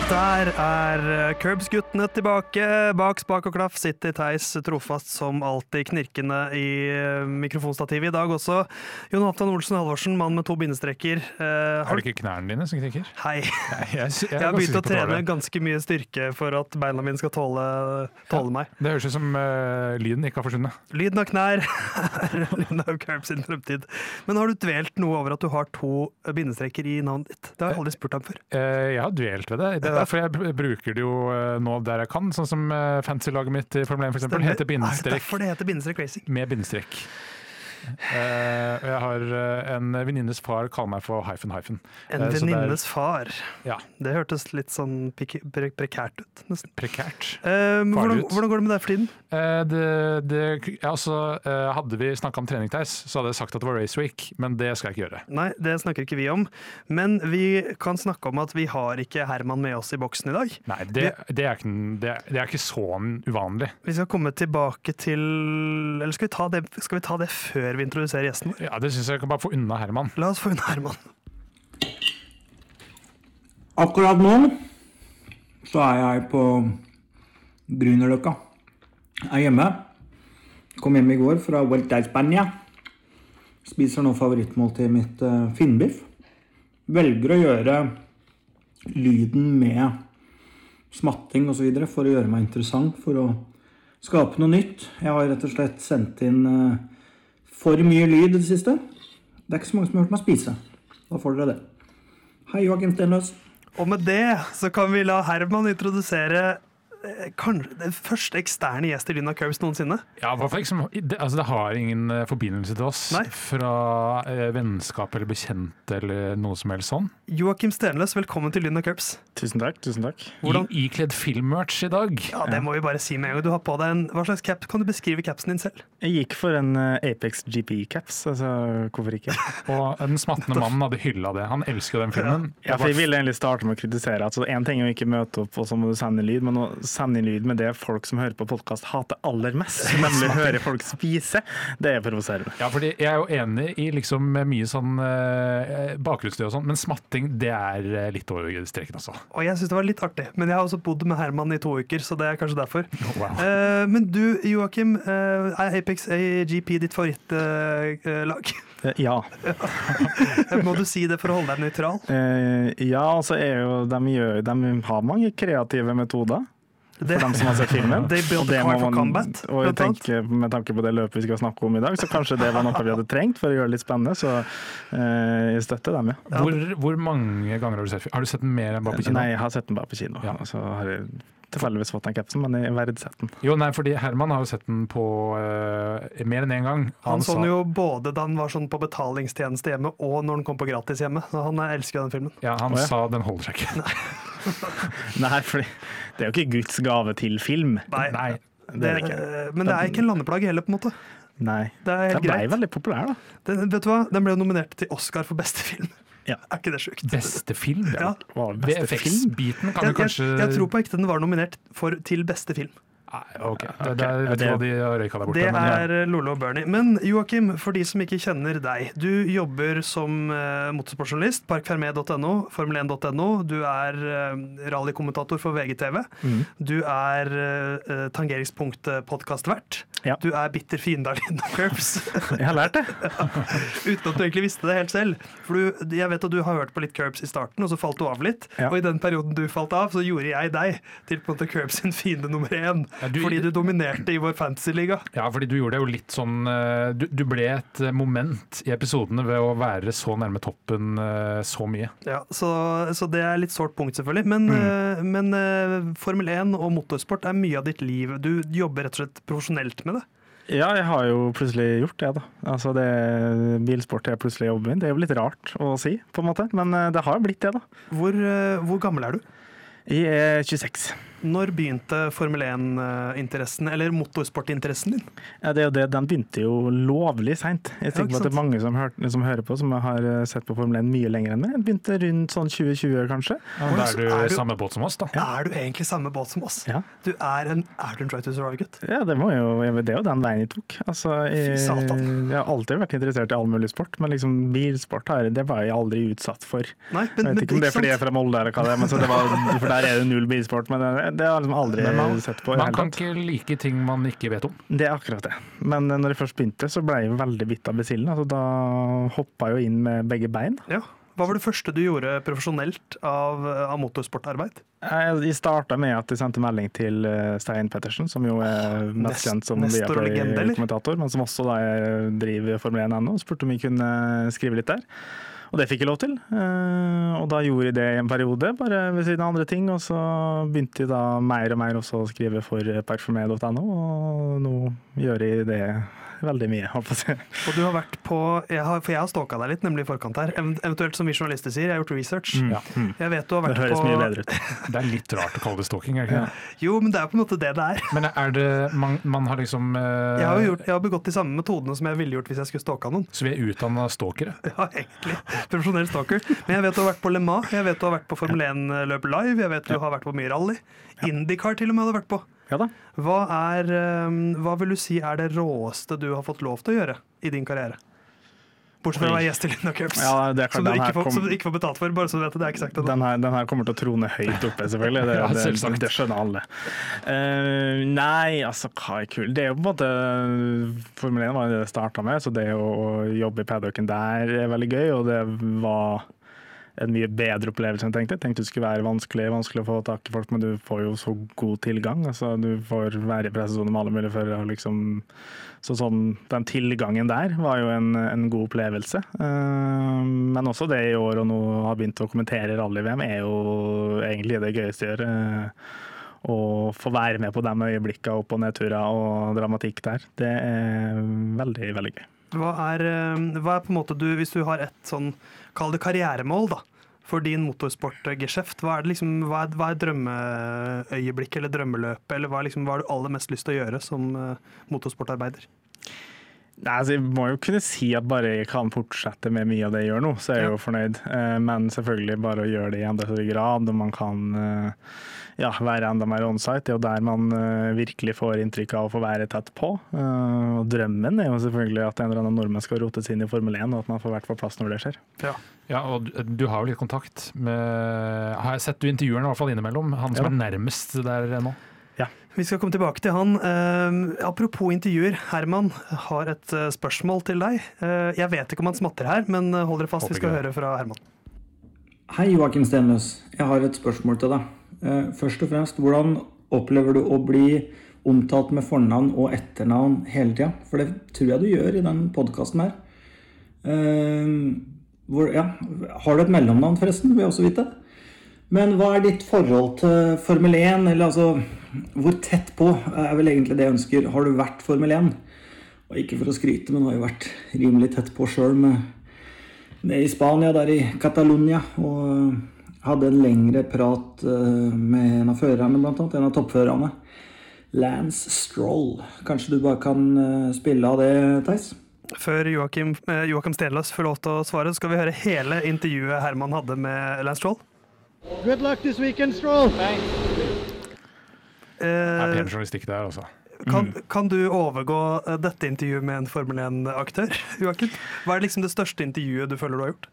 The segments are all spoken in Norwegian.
Der Curbs-guttene tilbake. Bak spak og klaff sitter Theis trofast som alltid knirkende i mikrofonstativet i dag også. Jon Halvdan Olsen Halvorsen, mann med 2 bindestrekker. Er det ikke knærne dine som knikker? Hei. Jeg har begynt å trene ganske mye styrke for at beina mine skal tåle meg. Det høres ut som lyden ikke har forsvunnet. Lyden av knær er lyden av Curbs sin fremtid. Men har du dvelt noe over at du har 2 bindestrekker i navnet ditt? Det har jeg aldri spurt ham før. Jeg har dvelt ved det. Det er derfor jeg bruker det jo nå der jeg kan, sånn som fancy-laget mitt i Formel 1 for eksempel, heter bindestrek. Er det derfor det heter bindestrek racing? Med bindestrek. Jeg har en venninnes far kaller meg for hyphen. En venninnes far? Ja. Det hørtes litt sånn prekært ut, nesten. Prekært? Hvordan går det med deg for tiden? Hadde vi snakket om trening, Theis, så hadde jeg sagt at det var race week, men det skal jeg ikke gjøre. Nei, det snakker ikke vi om, men vi kan snakke om at vi har ikke Herman med oss i boksen i dag. Nei, det er ikke så uvanlig. Vi skal komme tilbake til, eller skal vi ta det før vi introduserer gjesten vår? Ja, det synes jeg kan bare få unna Herman. La oss få unna Herman. Akkurat nå så er jeg på Grünerløkka. Jeg er hjemme. Kom hjem i går fra Vuelta i Spania. Spiser nå favorittmåltidet mitt finnbiff. Velger å gjøre lyden med smatting og så videre for å gjøre meg interessant, for å skape noe nytt. Jeg har rett og slett sendt inn for mye lyd i det siste. Det er ikke så mange som har hørt meg spise. Da får dere det. Hei, Joakim Stenløs. Og med det så kan vi la Herman introdusere kanskje den første eksterne gjest i Lyden av Curbs noensinne. Ja, det har ingen forbindelse til oss. Nei. Fra vennskap eller bekjent eller noe som helst sånn. Joakim Stenløs, velkommen til Lyden av Curbs. Tusen takk. Ikledd filmmerch i dag. Ja, det må vi bare si med en gang. Du har på deg hva slags caps? Kan du beskrive capsen din selv? Jeg gikk for en Apex GP-caps, altså hvorfor ikke? Og den smattende mannen hadde hyllet det. Han elsker den filmen. Ja, for jeg ville egentlig starte med å kritisere. Altså, en ting er å ikke møte opp, og så må du sende lyd, men å sende lyd med det folk som hører på podcast hater aller mest, nemlig høre folk spise, det er provoserende. Ja, fordi jeg er jo enig i liksom mye sånn bakgrunnsstøy og sånn, men smatting, det er litt over streken også. Og jeg synes det var litt artig, men jeg har også bodd med Herman i 2 uker, så det er kanskje derfor. Wow. Men du, Joakim, er Apex GP ditt favorittlag? Ja. Må du si det for å holde deg nøytral? Ja, altså de har mange kreative metoder. For dem som har sett filmen. They built a car for combat. Og jeg tenker, med tanke på det løpet vi skal snakke om i dag, så kanskje det var noe vi hadde trengt for å gjøre det litt spennende, så jeg støtter dem, ja. Hvor mange ganger har du sett filmen? Har du sett den mer enn bare på kino? Nei, jeg har sett den bare på kino. Ja. Så har jeg tilfeldigvis fått den capsen, men jeg verdsett den. Jo, nei, fordi Herman har jo sett den på mer enn en gang. Han så den jo både da den var sånn på betalingstjeneste hjemme, og når den kom på gratis hjemme. Så han elsker jo den filmen. Ja, han sa den holder seg ikke. Nei, for det er jo ikke Guds gave til film. Nei. Det er ikke. Men det er ikke en landeplage heller, på en måte. Nei, den ble veldig populær da. Vet du hva? Den ble nominert til Oscar for beste film. Ja. Er ikke det sjukt? Beste film? Ja. VFX-biten kan du kanskje... Jeg tror på ekte den var nominert til beste film. Ok, det vet du hva de har røyka der borte. Det er Lolo og Bernie. Men Joakim, for de som ikke kjenner deg, du jobber som motorsportjournalist, parkfermé.no, formel1.no, du er rallykommentator for VGTV, du er tangeringspunkt-podcastvert, du er bitter fiende av Lyden av Curbs. Jeg har lært det. Uten at du egentlig visste det helt selv. For jeg vet at du har hørt på litt Curbs i starten, og så falt du av litt, og i den perioden du falt av, så gjorde jeg deg til på en måte Curbs sin fiende nummer 1. Fordi du dominerte i vår fantasy-liga. Ja, fordi du gjorde det jo litt sånn du ble et moment i episodene ved å være så nærme toppen så mye. Ja, så det er litt sårt punkt selvfølgelig. Men Formel 1 og motorsport er mye av ditt liv. Du jobber rett og slett profesjonelt med det. Ja, jeg har jo plutselig gjort det da. Altså bilsport er plutselig jobben min. Det er jo litt rart å si, på en måte. Men det har blitt det da. Hvor gammel er du? Jeg er 26. Når begynte Formel 1-interessen, eller motorsportinteressen din? Ja, det er jo det, den begynte jo lovlig sent. Jeg tenker på at det er mange som hører på, som har sett på Formel 1 mye lenger enn meg. Den begynte rundt sånn 2020 kanskje. Ja, da er du samme båt som oss da. Er du egentlig samme båt som oss? Ja. Du er en Drive to Survive-gutt? Ja, det er jo den veien jeg tok. Altså, jeg har alltid vært interessert i all mulig sport, men liksom bilsport det var jeg aldri utsatt for. Nei, jeg vet ikke om det er fordi jeg er fra Molde eller hva det er, men for der er det null bilsport, men det har jeg liksom aldri sett på. Man kan ikke like ting man ikke vet om. Det er akkurat det. Men når jeg først begynte, så ble jeg veldig bitt av basillen. Altså, da hoppet jeg jo inn med begge bein. Ja. Hva var det første du gjorde profesjonelt av motorsportarbeid? Jeg startet med at jeg sendte melding til Stein Pettersen, som jo er mest kjent som Viaplay-kommentator, men som også da driver Formel 1 ennå, og spurte om jeg kunne skrive litt der. Og det fikk jeg lov til, og da gjorde jeg det i en periode, bare ved siden av andre ting, og så begynte jeg da mer og mer også å skrive for parfumé.no, og nå gjør jeg det veldig mye, håper jeg. Og du har vært på, for jeg har stalket deg litt, nemlig i forkant her, eventuelt som vi journalister sier, jeg har gjort research. Jeg vet du har vært det høres mye bedre ut. Det er litt rart å kalle det stalking, er det ikke det? Jo, men det er på en måte det er. Men er det, man har liksom... Jeg har begått de samme metodene som jeg ville gjort hvis jeg skulle stalke noen. Så vi er utdannet stalkere? Ja, egentlig. Profesjonell stalker. Men jeg vet du har vært på Le Mans, jeg vet du har vært på Formel 1-løp live, jeg vet du har vært på mye rally. IndyCar til og med har du vært på. Ja da. Hva vil du si er det råeste du har fått lov til å gjøre i din karriere? Bortsett fra å være gjest i Linda Cups, som du ikke får betalt for, bare så du vet det. Det er ikke sagt det. Den her kommer til å trone høyt oppe, selvfølgelig. Det skjønner alle. Nei, altså, hva er kult? Det er jo på en måte Formel 1 var det jeg startet med, så det å jobbe i paddocken der er veldig gøy, og det var en mye bedre opplevelse enn jeg tenkte. Jeg tenkte det skulle være vanskelig å få tak i folk, men du får jo så god tilgang. Altså, du får være i pressesonen med alle mulige førere. Liksom. Sånn, den tilgangen der var jo en god opplevelse. Men også det i år, og nå har begynt å kommentere rally-VM, er jo egentlig det gøyeste å gjøre. Å få være med på de øyeblikkene opp- og nedturer og dramatikk der. Det er veldig, veldig gøy. Hva er på en måte hvis du har et sånn, kall det karrieremål da, for din motorsportgeskjeft, hva er drømmeøyeblikk eller drømmeløp, eller hva har du aller mest lyst til å gjøre som motorsportarbeider? Nei, altså jeg må jo kunne si at bare jeg kan fortsette med mye av det jeg gjør nå, så er jeg jo fornøyd. Men selvfølgelig bare å gjøre det i enda større grad, og man kan være enda mer on-site. Det er jo der man virkelig får inntrykk av å få være tett på. Og drømmen er jo selvfølgelig at en eller annen nordmenn skal rotes inn i Formel 1, og at man får vært på plass når det skjer. Ja, og du har jo litt kontakt med, har jeg sett du intervjueren i hvert fall innimellom, han som er nærmest der nå. Ja. Vi skal komme tilbake til han. Apropos intervjuer, Herman har et spørsmål til deg. Jeg vet ikke om han smatter her, men hold dere fast, vi skal høre fra Herman. Hei Joakim Stenløs, jeg har et spørsmål til deg. Først og fremst, hvordan opplever du å bli omtalt med fornavn og etternavn hele tiden? For det tror jeg du gjør i den podcasten her. Har du et mellomnavn forresten, vil jeg også vite? Men hva er ditt forhold til Formel 1? Eller altså, hvor tett på er vel egentlig det jeg ønsker? Har du vært Formel 1? Og ikke for å skryte, men har jo vært rimelig tett på selv nede i Spania, der i Catalonia, og hadde en lengre prat med en av førerne, blant annet, en av toppførerne. Lance Stroll. Kanskje du bare kan spille av det, Theis? Før Joakim Stenløs får lov til å svare, så skal vi høre hele intervjuet Herman hadde med Lance Stroll. Good luck this weekend, Stroll. Thanks. Det er pen journalistikk der, altså. Kan du overgå dette intervjuet med en Formel 1-aktør, Joakim? Hva er liksom det største intervjuet du føler du har gjort?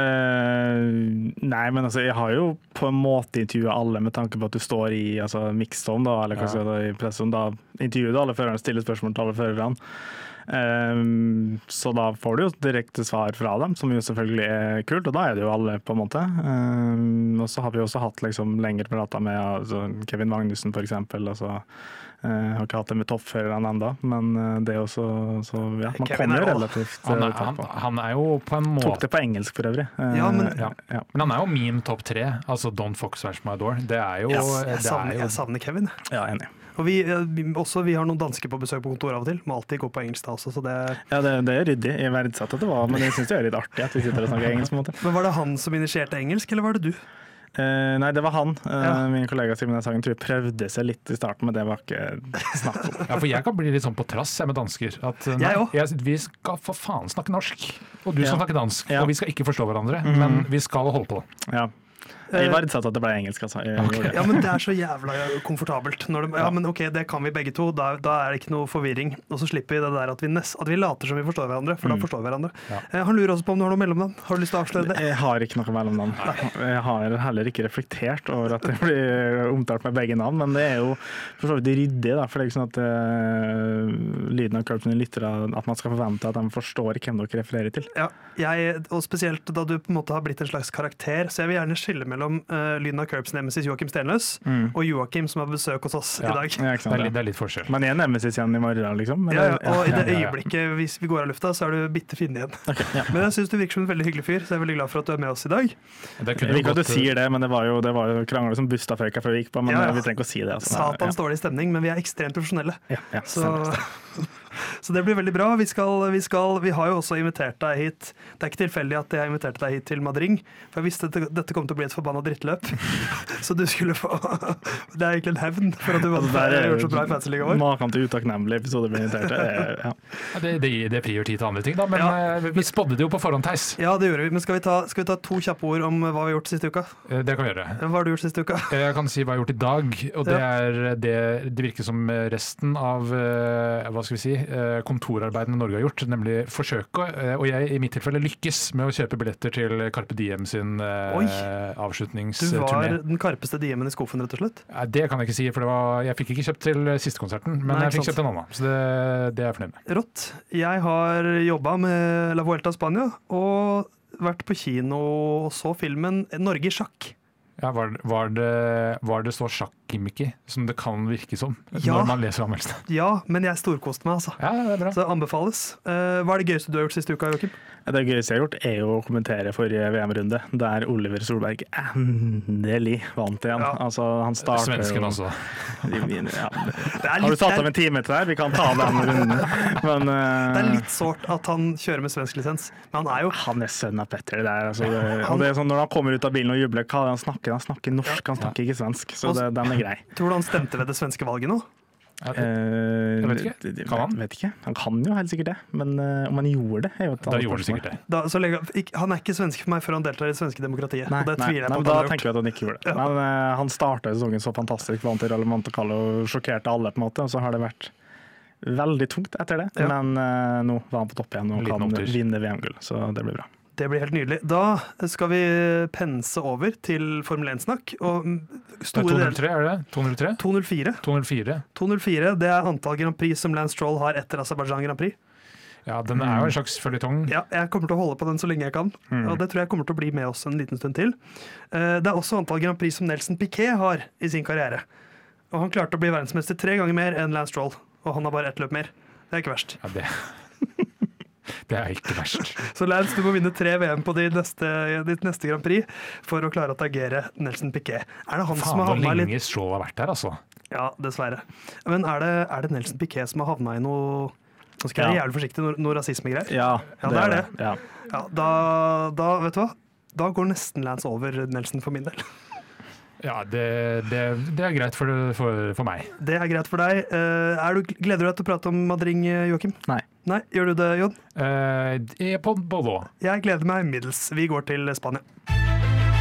Nei, men altså, jeg har jo på en måte intervjuet alle med tanke på at du står i mixzone, da, eller kanskje i presson, da intervjuet alle førerne, stiller spørsmål til alle førerne. Så da får du jo direkte svar fra dem, som jo selvfølgelig er kult, og da er det jo alle på en måte. Og så har vi også hatt liksom lengre prater med Kevin Magnussen for eksempel, har ikke hatt det med toppførerne enda, men det er også man kommer jo relativt han er jo på en måte tok det på engelsk for øvrig. Men han er jo min topp 3, altså Don't Fox Where's My Door. Det er jo jeg savner Kevin. Ja, enig. Og vi har noen dansker på besøk på kontoret av og til. Må alltid gå på engelsk da også, så det... Ja, det er ryddig. Jeg verdsatte at det var, men jeg synes det er litt artig at vi sitter og snakker engelsk på en måte. Men var det han som initierte engelsk, eller var det du? Nei, det var han. Min kollega Simen Sagen tror jeg prøvde seg litt i starten, men det var ikke snakk om. Ja, for jeg kan bli litt sånn på trass med dansker. At vi skal for faen snakke norsk, og du skal snakke dansk. Og vi skal ikke forstå hverandre, men vi skal holde på. Ja. Jeg verdsatte at det ble engelsk. Altså. Ja, men det er så jævla komfortabelt. Men ok, det kan vi begge to. Da er det ikke noe forvirring. Og så slipper vi det der at vi later som vi forstår hverandre, for da forstår vi hverandre. Ja. Han lurer også på om du har noe mellomnavn. Har du lyst til å avsløre det? Jeg har ikke noe mellomnavn. Jeg har heller ikke reflektert over at det blir omtalt med begge navn, men det er jo for så vidt ryddig, da. For det er ikke sånn at lyden av Curbs lytter at man skal forvente at de forstår hvem dere refererer til. Ja, og spesielt da du på en måte har blitt en slags karakter, så jeg vil gjerne skille mellom lyden av Curbs nemesis Joakim Stenløs og Joakim som har besøk hos oss i dag. Ja, det er litt forskjell. Men jeg er nemesis igjen i morgen, liksom? Og i det øyeblikket hvis vi går av lufta, så er du bitte fin igjen. Okay, Men jeg synes du virker som en veldig hyggelig fyr, så jeg er veldig glad for at du er med oss i dag. Jeg liker at du sier det, men det var jo krangler som Bustadføyka før vi gikk på, men vi trenger ikke å si det. Altså. Satans dårlig stemning, men vi er ekstremt profesjonelle. Så det blir veldig bra. Vi har jo også invitert deg hit. Det er ikke tilfeldig at jeg inviterte deg hit til Madring, for jeg visste at dette kom til å bli et forbanna drittløp. Så du skulle få Det er egentlig en hevn for at du har gjort så bra i Fantasy-ligaen vår. Maken til utakknemlig episode ble invitert. Det frigjør tid til andre ting, da. Men vi spådde det jo på forhånd, Theis. Ja, det gjorde vi. Men skal vi ta 2 kjappe ord om hva vi har gjort siste uka? Det kan vi gjøre. Hva har du gjort siste uka? Jeg kan si hva jeg har gjort i dag. Og det virker som resten av hva skal vi si, kontorarbeidene Norge har gjort, nemlig forsøke, og jeg i mitt tilfelle lykkes med å kjøpe billetter til Carpe Diem sin avslutningsturné. Du var den karpeste diemen i skuffen, rett og slett? Det kan jeg ikke si, for jeg fikk ikke kjøpt til siste konserten, men jeg fikk kjøpt en annen, så det er jeg fornøyd med. Rått. Jeg har jobbet med La Vuelta Spania, og vært på kino og så filmen Norge i sjakk. Ja, var det så sjakk-gimmicky som det kan virke som når man leser anmeldelsene? Ja, men jeg storkoste meg, altså. Ja, det er bra. Så det anbefales. Hva er det gøyeste du har gjort siste uka, Joakim? Det gøyeste jeg har gjort er jo å kommentere forrige VM-runde, der Oliver Solberg endelig vant igjen. Altså, han startet svensken også. Har du satt av en time til der? Vi kan ta den runden. Men, det er litt sårt at han kjører med svensk lisens, men han er sønn av Petter der. Altså, og det er sånn, når han kommer ut av bilen og jubler, hva er det han snakker? Han snakker norsk, han snakker ikke svensk, så den er grei. Tror du han stemte ved det svenske valget nå? Jeg vet ikke. Kan han? Vet ikke. Han kan jo helt sikkert det, men om han gjorde det er jo et annet gjorde sikkert det. Han er ikke svensk for meg før han deltar i det svenske demokratiet. Nei, da tenker jeg at han ikke gjorde det. Men han startet sesongen så fantastisk, vant til Monte Carlo og sjokkerte alle på en måte, og så har det vært veldig tungt etter det. Men nå var han på topp igjen og kan vinne VM-gull, så det blir bra. Det blir helt nydelig. Da skal vi pense over til Formel 1-snakk. 203, er det? 203? 204. 204, det er antall Grand Prix som Lance Stroll har etter Aserbajdsjan Grand Prix. Ja, den er jo en slags føljetong. Ja, jeg kommer til å holde på den så lenge jeg kan. Og det tror jeg kommer til å bli med oss en liten stund til. Det er også antall Grand Prix som Nelson Piquet har i sin karriere. Og han klarte å bli verdensmester 3 ganger mer enn Lance Stroll. Og han har bare 1 løp mer. Det er ikke verst. Ja, det er ikke verst. Så Lance, du må vinne 3 VM på ditt neste Grand Prix for å klare å tagere Nelson Piquet. Er det han som har havnet hvor lenge Stroll har vært der, altså? Ja, dessverre. Men er det Nelson Piquet som har havnet i noe... Nå skal jeg være jævlig forsiktig, noe rasisme-greier. Ja, det er det. Ja. Ja, da, vet du hva? Da går nesten Lance over Nelson for min del. Ja, det er greit for meg. Det er greit for deg. Gleder du deg til å prate om Madring, Joakim? Nei. Gjør du det, Jon? Jeg er på både. Jeg gleder meg middels. Vi går til Spania.